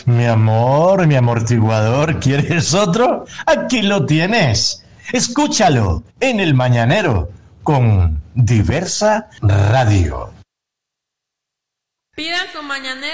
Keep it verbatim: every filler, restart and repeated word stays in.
Mi amor, mi amortiguador, ¿quieres otro? Aquí lo tienes. Escúchalo en el Mañanero con Diversa Radio. Pidan su mañanero